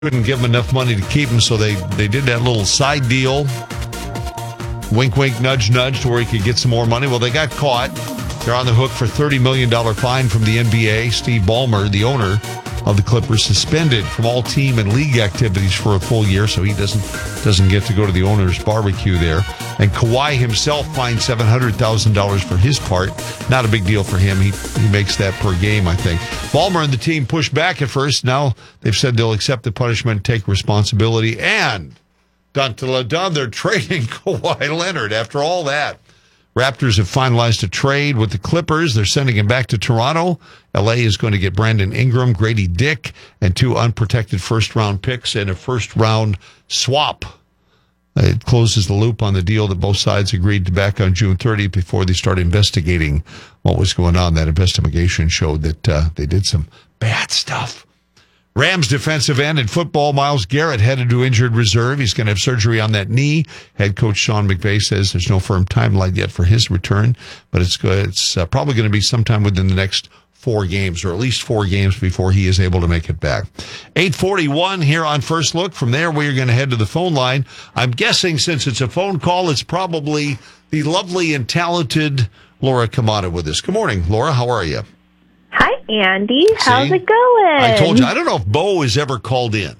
couldn't give him enough money to keep him, so they did that little side deal. Wink, wink, nudge, nudge, to where he could get some more money. Well, they got caught. They're on the hook for $30 million fine from the NBA. Steve Ballmer, the owner of the Clippers, suspended from all team and league activities for a full year, so he doesn't get to go to the owner's barbecue there. And Kawhi himself fined $700,000 for his part. Not a big deal for him. He makes that per game, I think. Ballmer and the team pushed back at first. Now they've said they'll accept the punishment, take responsibility, and dun, they're trading Kawhi Leonard after all that. Raptors have finalized a trade with the Clippers. They're sending him back to Toronto. LA is going to get Brandon Ingram, Grady Dick, and 2 unprotected first-round picks and a first-round swap. It closes the loop on the deal that both sides agreed to back on June 30th before they started investigating what was going on. That investigation showed that they did some bad stuff. Rams defensive end in football, Myles Garrett, headed to injured reserve. He's going to have surgery on that knee. Head coach Sean McVay says there's no firm timeline yet for his return, but it's good. It's probably going to be sometime within the next 4 games, or at least 4 games before he is able to make it back. 8:41 here on First Look. From there, we're going to head to the phone line. I'm guessing since it's a phone call, it's probably the lovely and talented Laura Kamada with us. Good morning, Laura. How are you? Hi, Andy. How's it going? I told you. I don't know if Bo is ever called in.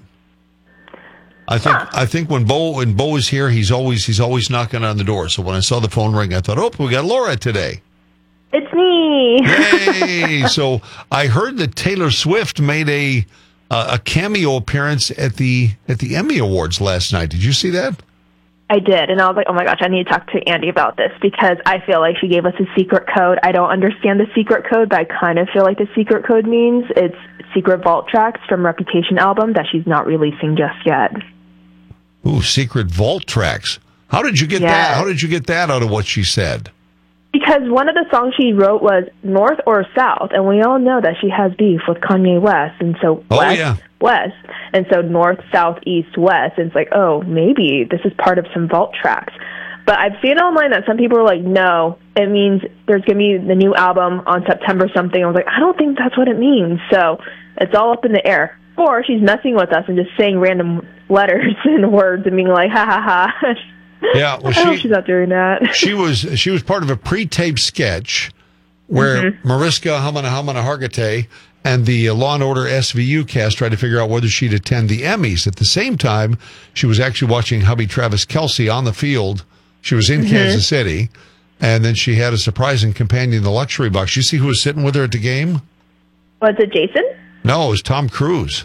I think when Bo is here, he's always knocking on the door. So when I saw the phone ring, I thought, oh, we got Laura today. It's me. Yay! So I heard that Taylor Swift made a cameo appearance at the Emmy Awards last night. Did you see that? I did, and I was like, oh my gosh, I need to talk to Andy about this because I feel like she gave us a secret code. I don't understand the secret code, but I kind of feel like the secret code means it's secret vault tracks from Reputation album that she's not releasing just yet. Ooh, secret vault tracks. How did you get that? How did you get that out of what she said? Because one of the songs she wrote was North or South, and we all know that she has beef with Kanye West, and so West, and so North, South, East, West, and it's like, oh, maybe this is part of some vault tracks. But I've seen online that some people are like, no, it means there's going to be the new album on September something. I was like, I don't think that's what it means, so it's all up in the air. Or she's messing with us and just saying random letters and words and being like, ha, ha, ha. Yeah, well, I hope she's not doing that. She was part of a pre-taped sketch where Mariska Hargitay and the Law & Order SVU cast tried to figure out whether she'd attend the Emmys. At the same time, she was actually watching hubby Travis Kelce on the field. She was in Kansas City, and then she had a surprising companion in the luxury box. You see who was sitting with her at the game? Was it Jason? No, it was Tom Cruise.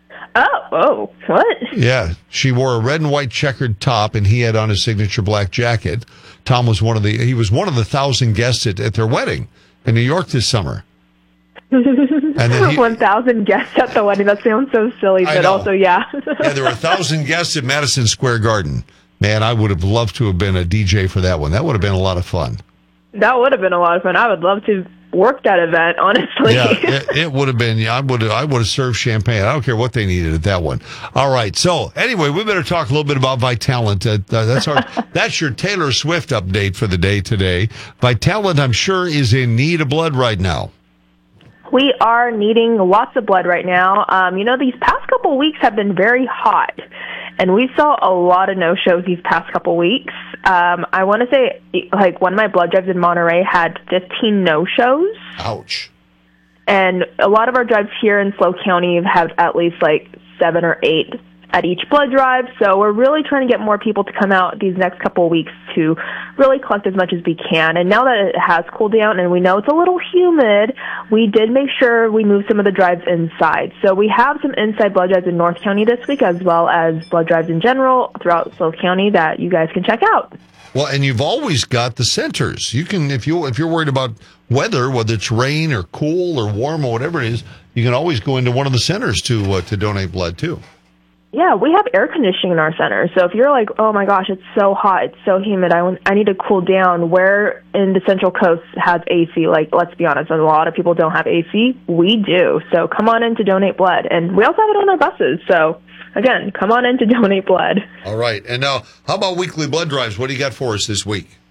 Oh, what? Yeah, she wore a red and white checkered top, and he had on his signature black jacket. Tom was one of the 1,000 guests at their wedding in New York this summer. And then 1,000 guests at the wedding. That sounds so silly, but also, yeah. Yeah, there were 1,000 guests at Madison Square Garden. Man, I would have loved to have been a DJ for that one. That would have been a lot of fun. That would have been a lot of fun. I would love to work that event, honestly. Yeah, it would have been. I would have served champagne. I don't care what they needed at that one. All right. So anyway, we better talk a little bit about Vitalant. That's your Taylor Swift update for the day today. Vitalant, I'm sure, is in need of blood right now. We are needing lots of blood right now. These past couple weeks have been very hot, and we saw a lot of no-shows these past couple weeks. I want to say, like, one of my blood drives in Monterey had 15 no-shows. Ouch. And a lot of our drives here in SLO County have at least, 7 or 8 at each blood drive. So we're really trying to get more people to come out these next couple of weeks to really collect as much as we can. And now that it has cooled down and we know it's a little humid, we did make sure we moved some of the drives inside. So we have some inside blood drives in North County this week, as well as blood drives in general throughout SLO County that you guys can check out. Well, and you've always got the centers. You can, if you're worried about weather, whether it's rain or cool or warm or whatever it is, you can always go into one of the centers to donate blood too. Yeah, we have air conditioning in our center. So if you're like, oh my gosh, it's so hot, it's so humid, I need to cool down, where in the Central Coast has AC? Let's be honest, a lot of people don't have AC. We do. So come on in to donate blood. And we also have it on our buses. So again, come on in to donate blood. All right. And now, how about weekly blood drives? What do you got for us this week?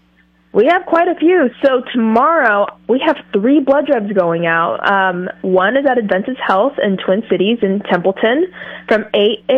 We have quite a few. So tomorrow, we have 3 blood drives going out. One is at Adventist Health in Twin Cities in Templeton from 8